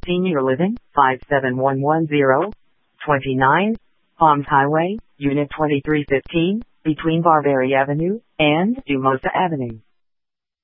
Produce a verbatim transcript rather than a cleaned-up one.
Senior Living, five seven one one zero, twenty-nine, Palms Highway, Unit twenty-three fifteen, between Barbary Avenue and Dumosa Avenue.